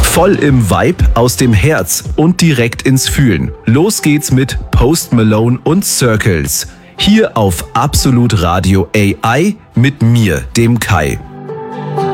Voll im Vibe, aus dem Herz und direkt ins Fühlen. Los geht's mit Post Malone und Circles. Hier auf Absolut Radio AI mit mir, dem Kai.